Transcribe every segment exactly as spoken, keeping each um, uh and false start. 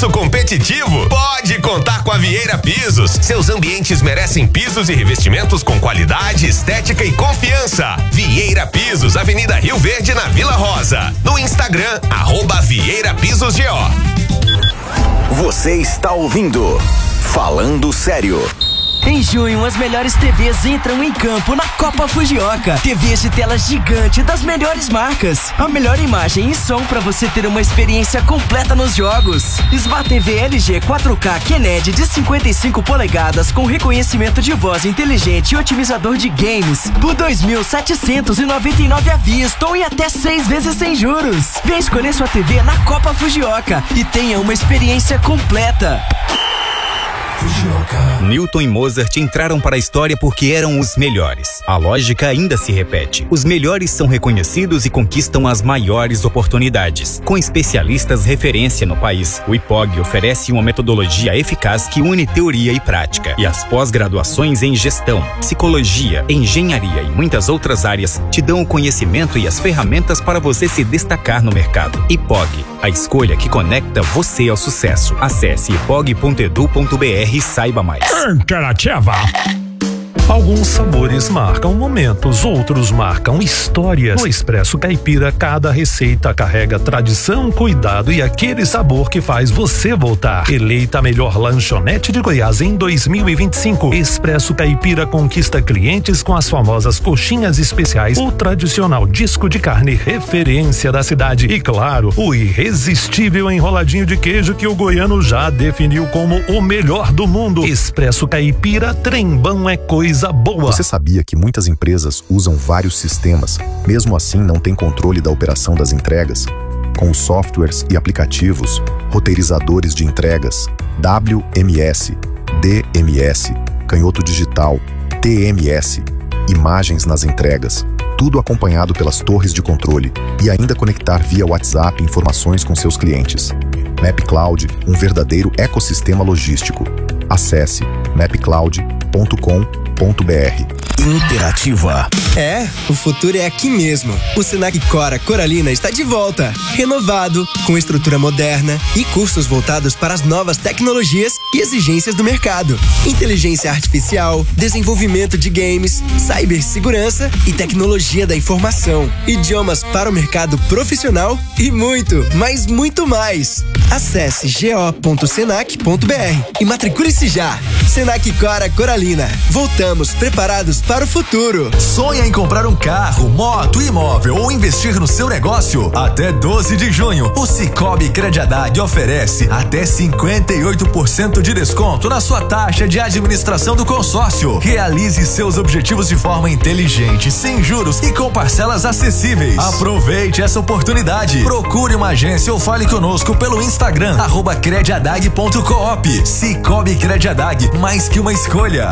preço competitivo? Pode contar com a Vieira Pisos. Seus ambientes merecem pisos e revestimentos com qualidade, estética e confiança. Vieira Pisos, Avenida Rio Verde, na Vila Rosa. No Instagram, arroba Vieira Pisos G O. Você está ouvindo Falando Sério. Em junho, as melhores T Vs entram em campo na Copa Fujioka. T Vs de tela gigante das melhores marcas. A melhor imagem e som para você ter uma experiência completa nos jogos. Smart T V L G quatro K Kennedy de cinquenta e cinco polegadas com reconhecimento de voz inteligente e otimizador de games por dois mil setecentos e noventa e nove à vista ou em até seis vezes sem juros. Vem escolher sua T V na Copa Fujioka e tenha uma experiência completa. Newton e Mozart entraram para a história porque eram os melhores. A lógica ainda se repete. Os melhores são reconhecidos e conquistam as maiores oportunidades. Com especialistas referência no país, o I P O G oferece uma metodologia eficaz que une teoria e prática. E as pós-graduações em gestão, psicologia, engenharia e muitas outras áreas te dão o conhecimento e as ferramentas para você se destacar no mercado. I P O G, a escolha que conecta você ao sucesso. Acesse ipog ponto edu ponto br e saiba mais. Interativa. Alguns sabores marcam momentos, outros marcam histórias. No Expresso Caipira, cada receita carrega tradição, cuidado e aquele sabor que faz você voltar. Eleita a melhor lanchonete de Goiás em dois mil e vinte e cinco, Expresso Caipira conquista clientes com as famosas coxinhas especiais, o tradicional disco de carne referência da cidade e, claro, o irresistível enroladinho de queijo que o goiano já definiu como o melhor do mundo. Expresso Caipira, trembão é coisa boa. Você sabia que muitas empresas usam vários sistemas, mesmo assim não tem controle da operação das entregas? Com os softwares e aplicativos, roteirizadores de entregas, W M S, D M S, canhoto digital, T M S, imagens nas entregas, tudo acompanhado pelas torres de controle e ainda conectar via WhatsApp informações com seus clientes. MapCloud, um verdadeiro ecossistema logístico. Acesse map cloud ponto com ponto br. Interativa. É, o futuro é aqui mesmo. O Senac Cora Coralina está de volta, renovado, com estrutura moderna e cursos voltados para as novas tecnologias e exigências do mercado. Inteligência artificial, desenvolvimento de games, cibersegurança e tecnologia da informação, idiomas para o mercado profissional e muito, mas muito mais. Acesse go ponto senac ponto br e matricule-se já. Senac Cora Coralina. Voltamos preparados para o futuro. Sonha em comprar um carro, moto, imóvel ou investir no seu negócio? Até doze de junho, o Cicobi Crediadag oferece até cinquenta e oito por cento de desconto na sua taxa de administração do consórcio. Realize seus objetivos de forma inteligente, sem juros e com parcelas acessíveis. Aproveite essa oportunidade. Procure uma agência ou fale conosco pelo Instagram, arroba crediadag ponto coop. Cicobi Crediadag, mais que uma escolha.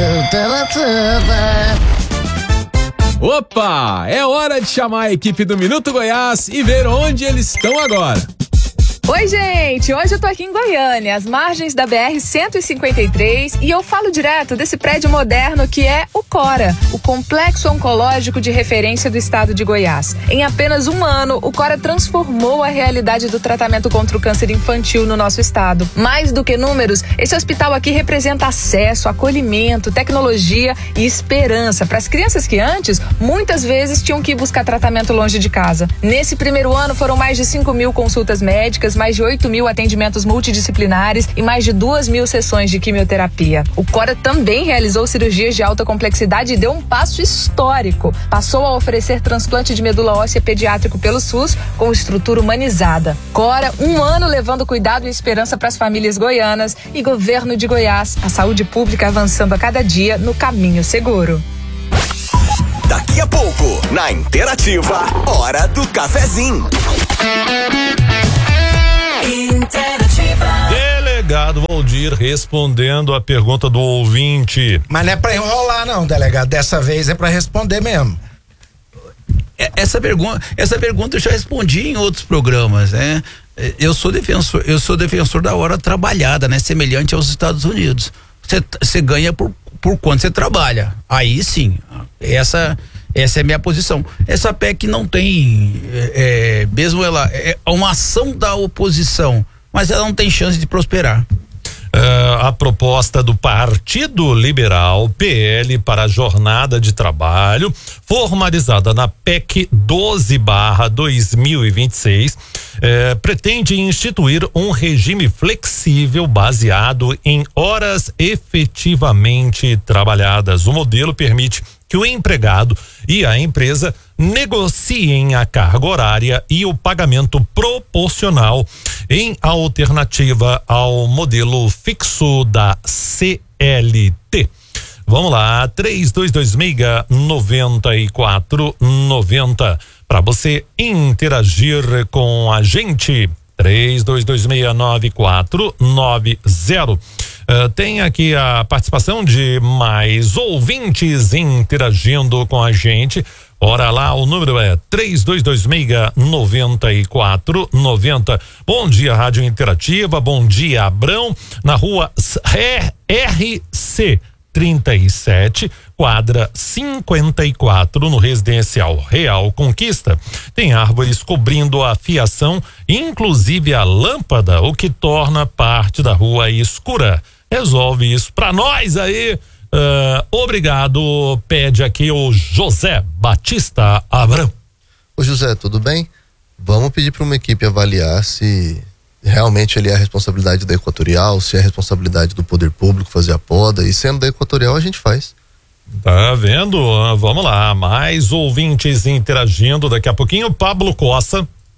Opa! É hora de chamar a equipe do Minuto Goiás e ver onde eles estão agora. Oi, gente! Hoje eu tô aqui em Goiânia, às margens da B R cento e cinquenta e três, e eu falo direto desse prédio moderno que é o Cora, o Complexo Oncológico de Referência do Estado de Goiás. Em apenas um ano, o Cora transformou a realidade do tratamento contra o câncer infantil no nosso estado. Mais do que números, esse hospital aqui representa acesso, acolhimento, tecnologia e esperança para as crianças que antes, muitas vezes, tinham que ir buscar tratamento longe de casa. Nesse primeiro ano, foram mais de cinco mil consultas médicas, mais de oito mil atendimentos multidisciplinares e mais de duas mil sessões de quimioterapia. O Cora também realizou cirurgias de alta complexidade e deu um passo histórico. Passou a oferecer transplante de medula óssea pediátrico pelo SUS com estrutura humanizada. Cora, um ano levando cuidado e esperança para as famílias goianas, e Governo de Goiás, a saúde pública avançando a cada dia no caminho seguro. Daqui a pouco, na Interativa, hora do cafezinho. Delegado Valdir respondendo a pergunta do ouvinte. Mas não é pra enrolar não, delegado, dessa vez é pra responder mesmo. Essa pergunta, essa pergunta eu já respondi em outros programas, né? Eu sou defensor, eu sou defensor da hora trabalhada, né? Semelhante aos Estados Unidos. Você ganha por, por quanto você trabalha. Aí sim, essa Essa é a minha posição. Essa P E C não tem, é, mesmo ela, é uma ação da oposição mas ela não tem chance de prosperar. Uh, a proposta do Partido Liberal, P L, para a jornada de trabalho, formalizada na P E C doze barra dois mil e vinte e seis, eh, pretende instituir um regime flexível baseado em horas efetivamente trabalhadas. O modelo permite que o empregado e a empresa negociem a carga horária e o pagamento proporcional, em alternativa ao modelo fixo da C L T. Vamos lá, três dois dois seis, nove quatro nove zero para você interagir com a gente. três dois dois seis, nove quatro nove zero. Uh, tem aqui a participação de mais ouvintes interagindo com a gente. Ora lá, o número é três dois dois seis, nove quatro nove zero. Bom dia, Rádio Interativa. Bom dia, Abrão. Na rua R C trinta e sete, quadra cinquenta e quatro, no residencial Real Conquista. Tem árvores cobrindo a fiação, inclusive a lâmpada, o que torna parte da rua escura. Resolve isso pra nós aí. Uh, obrigado. Pede aqui o José Batista Abrão. Ô José, tudo bem? Vamos pedir para uma equipe avaliar se realmente ele é a responsabilidade da Equatorial, se é a responsabilidade do poder público fazer a poda, e sendo da Equatorial a gente faz. Tá vendo? Uh, vamos lá, mais ouvintes interagindo daqui a pouquinho. Pablo Costa.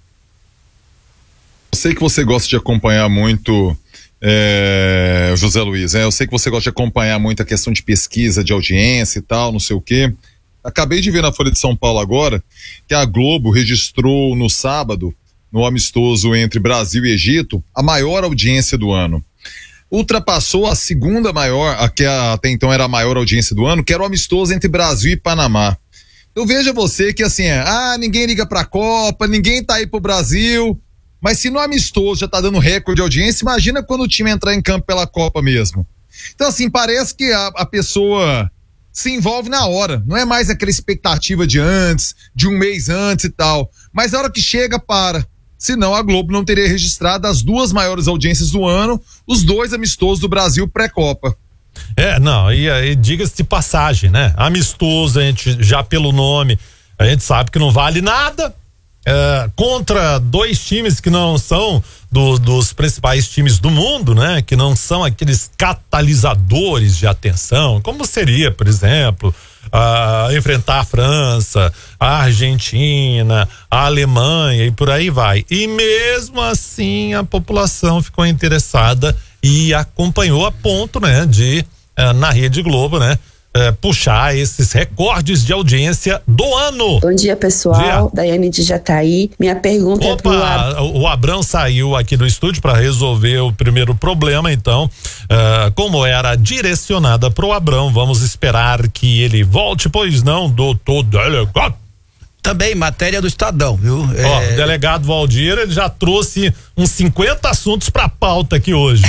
Eu sei que você gosta de acompanhar muito É, José Luiz, é, eu sei que você gosta de acompanhar muito a questão de pesquisa, de audiência e tal, não sei o quê. Acabei de ver na Folha de São Paulo agora que a Globo registrou no sábado, no amistoso entre Brasil e Egito, a maior audiência do ano. Ultrapassou a segunda maior, a que até então era a maior audiência do ano, que era o amistoso entre Brasil e Panamá. Eu vejo você que assim, é, ah, ninguém liga pra Copa, ninguém tá aí pro Brasil. Mas se no amistoso já tá dando recorde de audiência, imagina quando o time entrar em campo pela Copa mesmo. Então assim, parece que a, a pessoa se envolve na hora, não é mais aquela expectativa de antes, de um mês antes e tal, mas a hora que chega, para. Senão a Globo não teria registrado as duas maiores audiências do ano, os dois amistosos do Brasil pré-Copa. É, não, e, e diga-se de passagem, né? Amistoso, a gente já pelo nome, a gente sabe que não vale nada. É, contra dois times que não são do, dos principais times do mundo, né? Que não são aqueles catalisadores de atenção, como seria, por exemplo, uh, enfrentar a França, a Argentina, a Alemanha e por aí vai. E mesmo assim a população ficou interessada e acompanhou a ponto, né? De, uh, na Rede Globo, né? É, puxar esses recordes de audiência do ano. Bom dia, pessoal. Dia. Daiane de Jataí. Minha pergunta Opa, é pro o Abrão saiu aqui do estúdio para resolver o primeiro problema, então, uh, como era direcionada pro Abrão, vamos esperar que ele volte, pois não, doutor delegado. Também matéria do Estadão, viu? Ó, é... o delegado Valdir, ele já trouxe uns cinquenta assuntos pra pauta aqui hoje.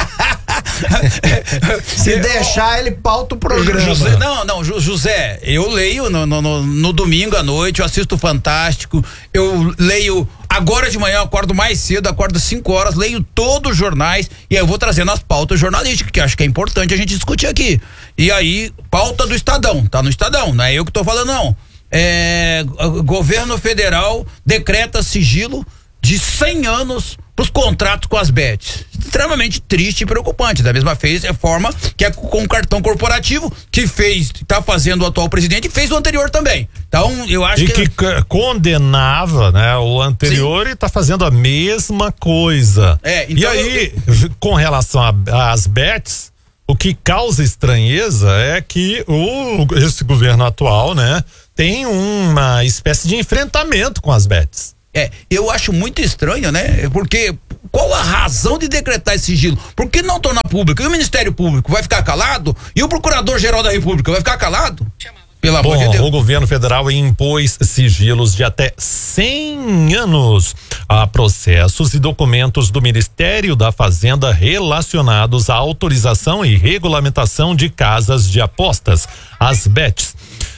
Se deixar, ele pauta o programa. José, não, não, José, eu leio no, no, no, no domingo à noite, eu assisto o Fantástico, eu leio agora de manhã, eu acordo mais cedo, acordo cinco horas, leio todos os jornais e aí eu vou trazendo as pautas jornalísticas, que acho que é importante a gente discutir aqui. E aí, pauta do Estadão, tá no Estadão, não é eu que tô falando não. É, governo federal decreta sigilo de cem anos para os contratos com as bets. Extremamente triste e preocupante. Da mesma fez, é forma que é com o cartão corporativo que fez, está fazendo o atual presidente e fez o anterior também. Então, eu acho e que. E que condenava, né, o anterior. Sim. E está fazendo a mesma coisa. É, então e aí, eu... com relação às bets, o que causa estranheza é que o, esse governo atual, né, tem uma espécie de enfrentamento com as bets. É, eu acho muito estranho, né? Porque qual a razão de decretar esse sigilo? Por que não tornar público? E o Ministério Público vai ficar calado? E o Procurador-Geral da República vai ficar calado? Pelo amor de Deus. O governo federal impôs sigilos de até cem anos a processos e documentos do Ministério da Fazenda relacionados à autorização e regulamentação de casas de apostas, as bets.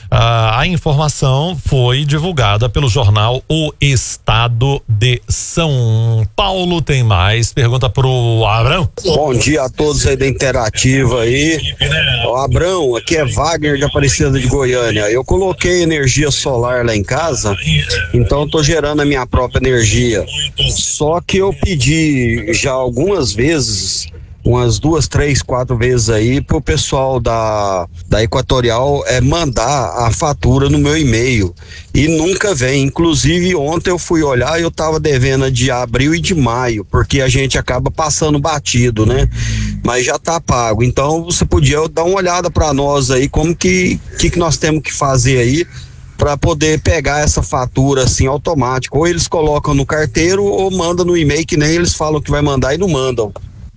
Ah, a informação foi divulgada pelo jornal O Estado de São Paulo. Tem mais, pergunta pro Abrão. Bom dia a todos aí da Interativa aí. Ó, Abrão, aqui é Wagner de Aparecida de Goiânia. Eu coloquei energia solar lá em casa, então eu tô gerando a minha própria energia. Só que eu pedi já algumas vezes, umas duas, três, quatro vezes aí pro pessoal da, da Equatorial é, mandar a fatura no meu e-mail e nunca vem. Inclusive ontem eu fui olhar e eu tava devendo de abril e de maio, porque a gente acaba passando batido, né? Mas já tá pago. Então você podia dar uma olhada para nós aí como que, que que nós temos que fazer aí para poder pegar essa fatura assim automática, ou eles colocam no carteiro ou mandam no e-mail, que nem eles falam que vai mandar e não mandam.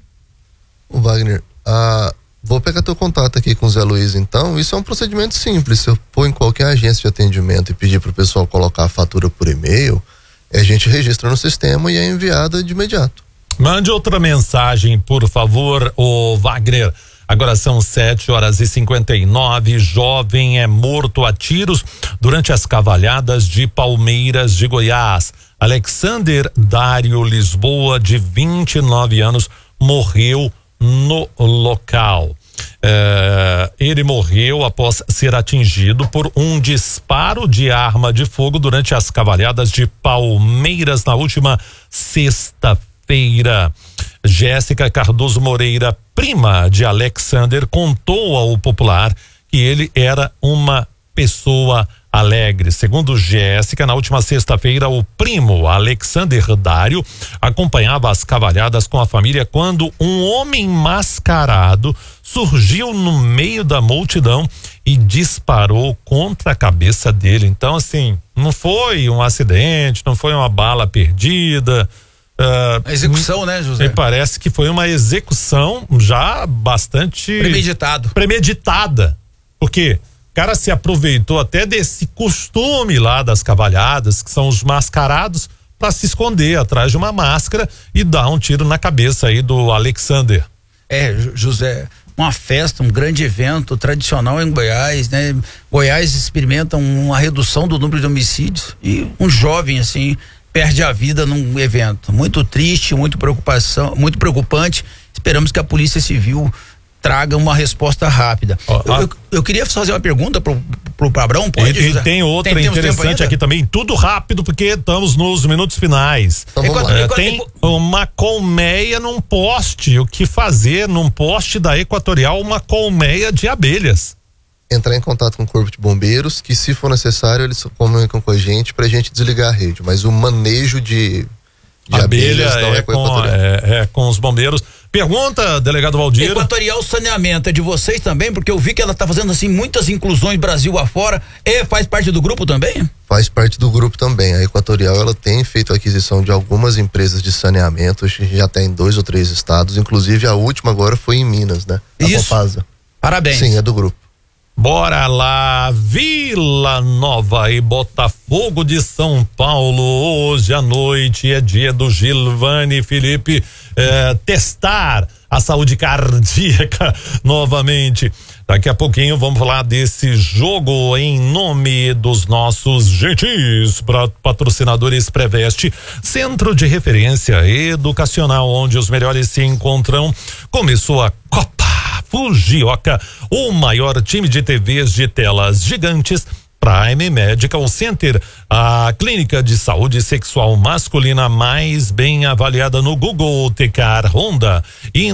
O Wagner, ah, vou pegar teu contato aqui com o Zé Luiz então. Isso é um procedimento simples. Se eu for em qualquer agência de atendimento e pedir para o pessoal colocar a fatura por e-mail, a gente registra no sistema e é enviada de imediato. Mande outra mensagem, por favor, o Wagner. Agora são sete horas e cinquenta e nove. Jovem é morto a tiros durante as cavalhadas de Palmeiras de Goiás. Alexander Dário Lisboa, de vinte e nove anos, morreu no local. É, ele morreu após ser atingido por um disparo de arma de fogo durante as cavalhadas de Palmeiras na última sexta-feira. Jéssica Cardoso Moreira, prima de Alexander, contou ao Popular que ele era uma pessoa alegre. Segundo Jéssica, na última sexta-feira, o primo Alexander Dário acompanhava as cavalhadas com a família quando um homem mascarado surgiu no meio da multidão e disparou contra a cabeça dele. Então, assim, não foi um acidente, não foi uma bala perdida. Uh, a execução, né, José? Me parece que foi uma execução já bastante premeditado. Premeditada. Por quê? O cara se aproveitou até desse costume lá das cavalhadas, que são os mascarados, para se esconder atrás de uma máscara e dar um tiro na cabeça aí do Alexander. É, José, uma festa, um grande evento tradicional em Goiás, né? Goiás experimenta uma redução do número de homicídios e um jovem assim perde a vida num evento. Muito triste, muito preocupação, muito preocupante. Esperamos que a Polícia Civil traga uma resposta rápida. Oh, eu, eu, eu queria fazer uma pergunta pro, pro Abrão, pode? E, e tem outra tem, interessante aqui também, tudo rápido, porque estamos nos minutos finais. Então, é, tem uma colmeia num poste, o que fazer num poste da Equatorial, uma colmeia de abelhas? Entrar em contato com o Corpo de Bombeiros, que se for necessário eles comunicam com a gente pra gente desligar a rede, mas o manejo de, de abelha abelhas não é, é com a com, Equatorial. É, é com os bombeiros. Pergunta, delegado Valdir. Equatorial Saneamento é de vocês também? Porque eu vi que ela tá fazendo assim muitas inclusões Brasil afora. É, faz parte do grupo também? Faz parte do grupo também. A Equatorial, ela tem feito a aquisição de algumas empresas de saneamento, já tem em dois ou três estados, inclusive a última agora foi em Minas, né? A Isso. Copasa. Parabéns. Sim, é do grupo. Bora lá, Vila Nova e Botafogo de São Paulo, hoje à noite é dia do Gilvani Felipe eh, testar a saúde cardíaca novamente. Daqui a pouquinho vamos falar desse jogo em nome dos nossos gentis patrocinadores Preveste, centro de referência educacional onde os melhores se encontram. Começou a Copa Fujioka, o maior time de T Vs de telas gigantes. Prime Medical Center, a clínica de saúde sexual masculina mais bem avaliada no Google. Tecar Honda,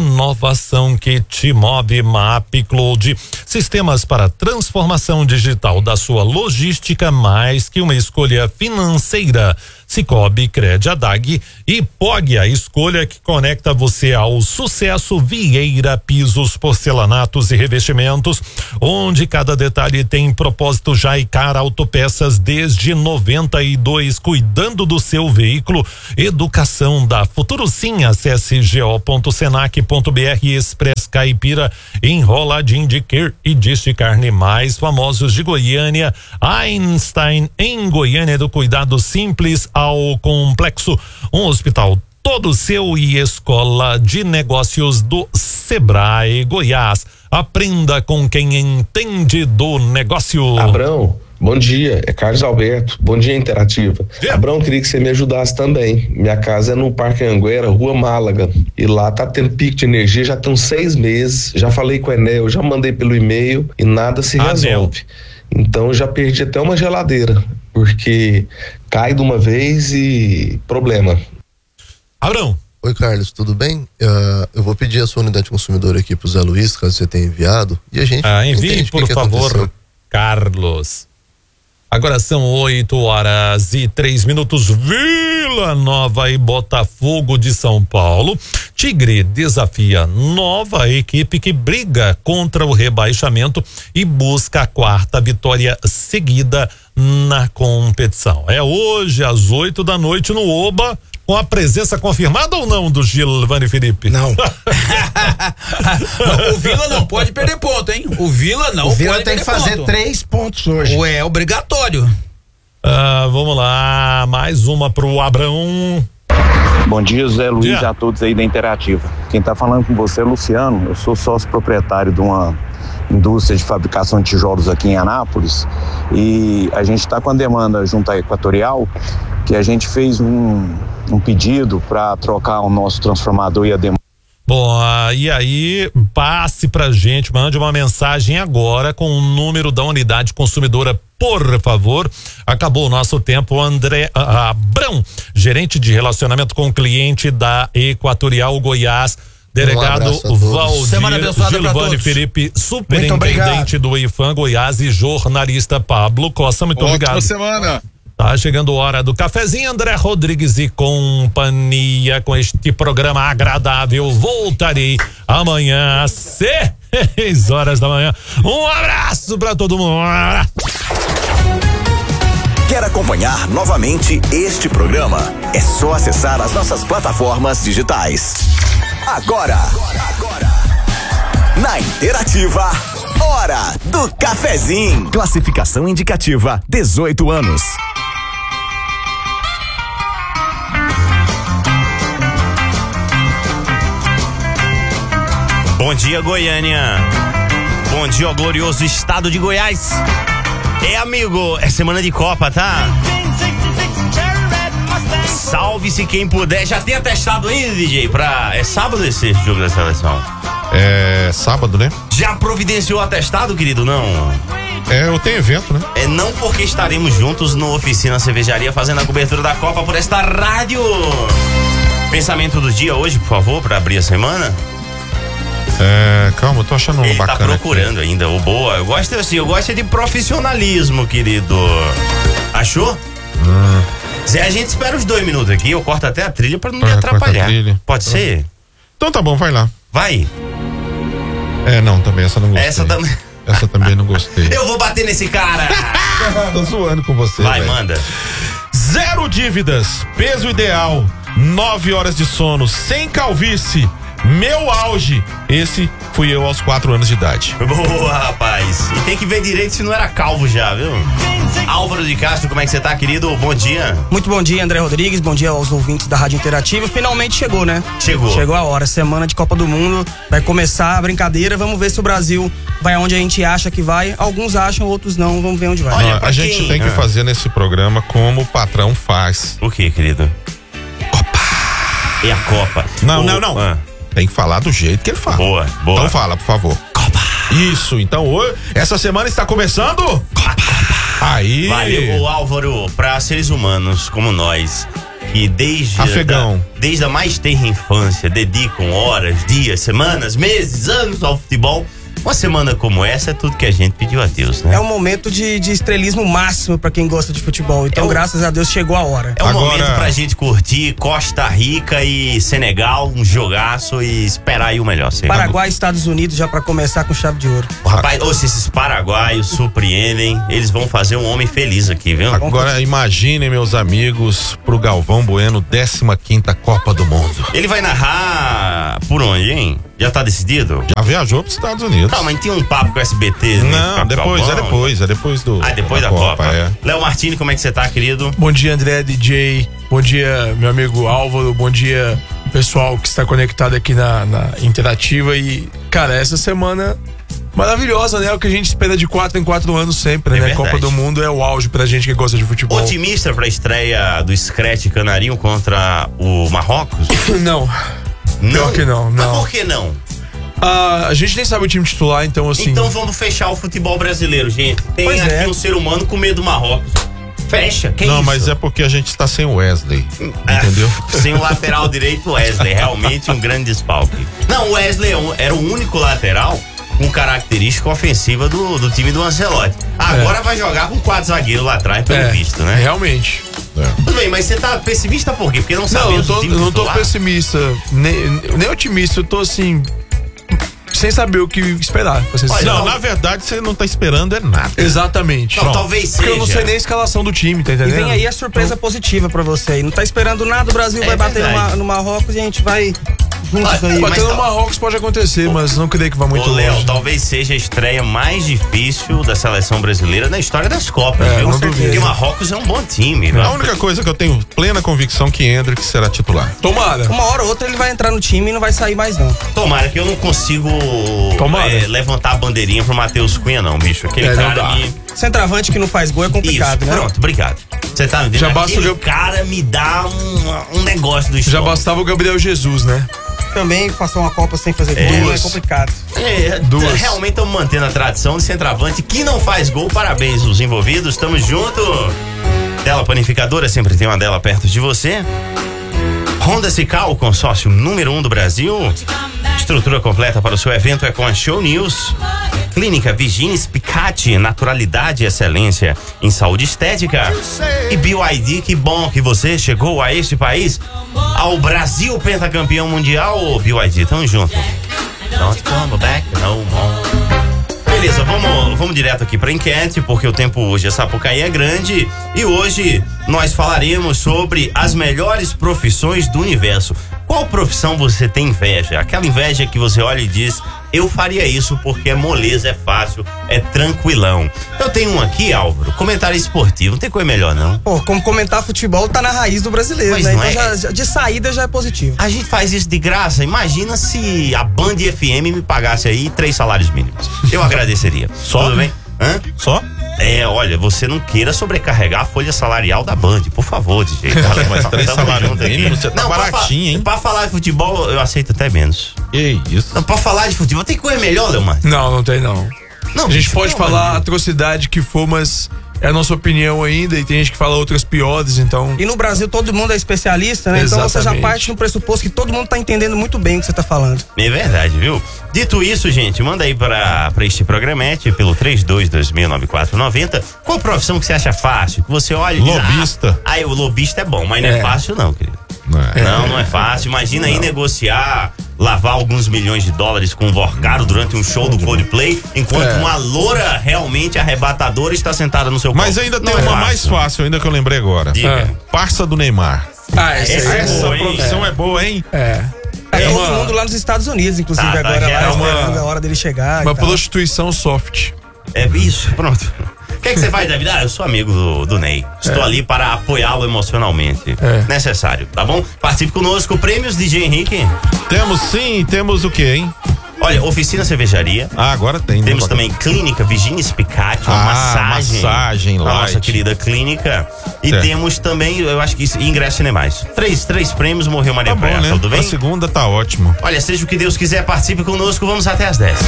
inovação que te move. MapCloud, sistemas para transformação digital da sua logística, mais que uma escolha financeira. Cicobi, Crediadag e P O G, a escolha que conecta você ao sucesso. Vieira Pisos, porcelanatos e revestimentos, onde cada detalhe tem propósito. Jaicar Autopeças desde noventa e dois, cuidando do seu veículo. Educação da futuro sim, acesse go ponto senac ponto br. Express Caipira, enroladinho de quer e disse carne mais famosos de Goiânia. Einstein em Goiânia, do cuidado simples ao complexo, um hospital todo seu e escola de negócios do Sebrae Goiás. Aprenda com quem entende do negócio. Abrão, bom dia, é Carlos Alberto, bom dia Interativa. Yeah. Abrão, queria que você me ajudasse também. Minha casa é no Parque Anguera, Rua Málaga, e lá tá tendo pico de energia já tem uns seis meses, já falei com o Enel, já mandei pelo e-mail e nada se ah, resolve. Meu. Então já perdi até uma geladeira, porque cai de uma vez e problema. Abrão. Oi, Carlos, tudo bem? Uh, eu vou pedir a sua unidade consumidora aqui pro Zé Luiz, caso você tenha enviado, e a gente ah, envie, por que favor, aconteceu. Carlos. Agora são oito horas e três minutos. Vila Nova e Botafogo de São Paulo. Tigre desafia nova equipe que briga contra o rebaixamento e busca a quarta vitória seguida na competição. É hoje às oito da noite no Oba, com a presença confirmada ou não do Gilvani Felipe? Não. O Vila não pode perder ponto, hein? O Vila não o Vila pode tem perder que fazer ponto. três pontos hoje. Ué, é obrigatório. Ah, vamos lá, mais uma pro Abrão. Bom dia, Zé Luiz, a todos aí da Interativa. Quem tá falando com você é Luciano, eu sou sócio proprietário de uma indústria de fabricação de tijolos aqui em Anápolis, e a gente está com a demanda junto à Equatorial, que a gente fez um, um pedido para trocar o nosso transformador e a demanda. Bom, ah, e aí, passe pra gente, mande uma mensagem agora com o número da unidade consumidora, por favor. Acabou o nosso tempo. André ah, Abrão, gerente de relacionamento com o cliente da Equatorial Goiás. Delegado um Valdir Gilvani Felipe, superintendente do I F A M Goiás e jornalista Pablo Costa. Muito Ótima obrigado. semana. Tá chegando a hora do cafezinho. André Rodrigues e companhia com este programa agradável. Voltarei amanhã às seis horas da manhã. Um abraço pra todo mundo. Um abraço. Quer acompanhar novamente este programa? É só acessar as nossas plataformas digitais. Agora, agora, na Interativa, hora do cafezinho. Classificação indicativa, dezoito anos. Bom dia, Goiânia. Bom dia, ao glorioso estado de Goiás. É, amigo, é semana de Copa, tá? Salve-se quem puder. Já tem atestado ainda, D J? Pra... É sábado esse jogo da seleção? É sábado, né? Já providenciou atestado, querido? Não? É, eu tenho evento, né? É não, porque estaremos juntos no Oficina Cervejaria fazendo a cobertura da Copa por esta rádio. Pensamento do dia hoje, por favor, pra abrir a semana? É, calma, eu tô achando Ele bacana. Ele tá procurando aqui ainda, o boa. Eu gosto assim, eu gosto de profissionalismo, querido. Achou? Hum. Zé, a gente espera os dois minutos aqui, eu corto até a trilha pra não me atrapalhar. Pode então, ser? Então tá bom, vai lá. Vai. É, não, também essa não gostei. Essa também. Essa também não gostei. Eu vou bater nesse cara. Tô zoando com você. Vai, véio. manda. Zero dívidas, peso ideal, nove horas de sono, sem calvície. Meu auge, esse fui eu aos quatro anos de idade. Boa, rapaz. E tem que ver direito se não era calvo já, viu? Álvaro de Castro, como é que você tá, querido? Bom dia. Muito bom dia, André Rodrigues. Bom dia aos ouvintes da Rádio Interativa. Finalmente chegou, né? Chegou. Chegou a hora. Semana de Copa do Mundo. Vai começar a brincadeira. Vamos ver se o Brasil vai onde a gente acha que vai. Alguns acham, outros não. Vamos ver onde vai. Olha, a gente quem? tem que ah. fazer nesse programa como o patrão faz. O que, querido? Copa. É a Copa. Não, o... não, não. Ah. Tem que falar do jeito que ele fala. Boa, boa. Então fala, por favor. Copa. Isso, então hoje, essa semana está começando? Copa. Aí. Valeu, Álvaro, para seres humanos como nós, que desde Afegão. Da, desde a mais tenra infância dedicam horas, dias, semanas, meses, anos ao futebol. Uma semana como essa é tudo que a gente pediu a Deus, né? É um momento de, de estrelismo máximo pra quem gosta de futebol. Então, é graças a Deus, chegou a hora. É um Agora... momento pra gente curtir Costa Rica e Senegal, um jogaço, e esperar aí o melhor. Sei. Paraguai e Estados Unidos já pra começar com chave de ouro. O rapaz, ou se esses paraguaios surpreendem, eles vão fazer um homem feliz aqui, viu? Agora imaginem, meus amigos, pro Galvão Bueno, décima quinta Copa do Mundo. Ele vai narrar por onde, hein? Já tá decidido? Já viajou pros Estados Unidos. Não, mas tinha um papo com o S B T. Não, depois, é depois, é depois do. Ah, depois da, da Copa. Copa é. Léo Martini, como é que você tá, querido? Bom dia, André, D J. Bom dia, meu amigo Álvaro. Bom dia, pessoal que está conectado aqui na, na Interativa. E, cara, essa semana maravilhosa, né? O que a gente espera de quatro em quatro anos sempre, É né? verdade. Copa do Mundo é o auge pra gente que gosta de futebol. Otimista pra estreia do Scratch Canarinho contra o Marrocos? Não. Não? Pior que não, Mas não. por que não? Ah, a gente nem sabe o time titular, então assim. Então vamos fechar o futebol brasileiro, gente. Tem Pois aqui é. um ser humano com medo do Marrocos. Fecha, que não, isso? mas é porque a gente está sem o Wesley. Entendeu? Sem o lateral direito Wesley, realmente um grande desfalque. Não, o Wesley era o único lateral com característica ofensiva do, do time do Ancelotti. Agora É. vai jogar com quatro zagueiros lá atrás, pelo É, visto, né? Realmente. Tudo bem, mas você tá pessimista por quê? Porque não Não, sabemos eu, tô, o time eu não tô titular? pessimista, nem, nem otimista, eu tô assim. Sem saber o que esperar. pra ser Olha, sincero. não, na verdade você não tá esperando é nada. Exatamente. Não, talvez Porque eu não seja. sei nem a escalação do time, tá E entendendo? vem aí a surpresa positiva pra você aí. Não tá esperando nada, o Brasil É vai bater no, verdade. Ma- no Marrocos e a gente vai juntos aí. Bater no tá- Marrocos pode acontecer, mas não creio que vá muito Ô, Léo, longe. talvez seja a estreia mais difícil da seleção brasileira na história das Copas, É, viu? não duvido. Porque o Marrocos é um bom time, né? A única coisa que eu tenho plena convicção que Hendrick será titular. Tomara. Uma hora ou outra ele vai entrar no time e não vai sair mais não. Tomara que eu não consigo Tomara. é, levantar a bandeirinha pro Matheus Cunha, não, bicho. Aquele É, não cara dá. me. Centroavante que não faz gol é complicado, Isso, né? pronto, obrigado. Você tá me entendendo? Já basta Aquele o- cara me dá um, um negócio do Já estômago. bastava o Gabriel Jesus, né? Também passou uma Copa sem fazer É. gol, é complicado. É, Duas. realmente estamos mantendo a tradição de centroavante que não faz gol. Parabéns os envolvidos, estamos junto. Tela panificadora, sempre tem uma dela perto de você. Honda Cical, o consórcio número um do Brasil. Estrutura completa para o seu evento é com a Show News. Clínica Vigine Spicati, naturalidade e excelência em saúde estética. E B Y D, que bom que você chegou a este país, ao Brasil pentacampeão mundial. B Y D, tamo junto. Don't come back no more. Beleza, vamos, vamos direto aqui pra enquete, porque o tempo hoje é Sapucaí é grande e hoje nós falaremos sobre as melhores profissões do universo. Qual profissão você tem inveja? Aquela inveja que você olha e diz, eu faria isso porque é moleza, é fácil, é tranquilão. Eu tenho um aqui, Álvaro, comentário esportivo, não tem coisa melhor não. Pô, como comentar futebol tá na raiz do brasileiro, Mas né? não Então é- já, já- de saída já é positivo. A gente faz isso de graça, imagina se a Band F M me pagasse aí três salários mínimos. Eu agradeceria. Só? Tudo bem? Hã? Só? É, olha, você não queira sobrecarregar a folha salarial da Band, por favor, D J. Mas três Tamo salários junto aqui. mínimos, você tá Não, pra fa- baratinho, hein? Pra falar de futebol, eu aceito até menos. Que isso? Não, pra falar de futebol, tem coisa melhor, Leomar? Não, não tem não. Não, a gente bicho, pode pelo falar amor a de atrocidade que for, mas é a nossa opinião ainda e tem gente que fala outras piores, então. E no Brasil todo mundo é especialista, né? Então você já Exatamente. parte no pressuposto que todo mundo tá entendendo muito bem o que você tá falando. É verdade, viu? Dito isso, gente, manda aí pra, pra este programete pelo três dois dois seis nove quatro nove zero. Qual profissão que você acha fácil? Que você olha e diz, Lobista. Ah, aí o lobista é bom, mas não é, É. fácil não, querido. Não é. Não, não é fácil. Imagina aí negociar, lavar alguns milhões de dólares com um Vorcaro durante um show do Coldplay, enquanto É. uma loura realmente arrebatadora está sentada no seu Mas colo. ainda tem Não é uma fácil. mais fácil, ainda que eu lembrei agora. Diga. É. Parça do Neymar. Ah, essa, Essa aí é Essa boa, hein? profissão é boa, hein? É. É, É todo uma- mundo lá nos Estados Unidos, inclusive, Tá, tá, agora já lá, é uma- esperando a hora dele chegar. Uma e tal. prostituição soft. É isso, pronto. O que, é que você faz, David? Ah, eu sou amigo do, do Ney. Estou É. ali para apoiá-lo emocionalmente. É. Necessário, tá bom? Participe conosco. Prêmios D J Henrique. Temos sim, temos o quê, hein? Olha, oficina cervejaria. Ah, agora tem. Temos né? também Clínica Virginia Spicati, uma Ah, massagem. massagem na light. nossa querida clínica. E Certo. temos também, eu acho que isso, ingresso cinemais. Três, três prêmios, morreu Maria Tá bom, Praia, né? tudo bem? A segunda tá ótimo. Olha, seja o que Deus quiser, participe conosco, vamos até às dez.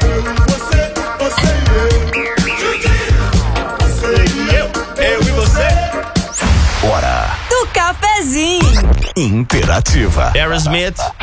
Eu e você. Hora Do cafezinho. Interativa. Aerosmith,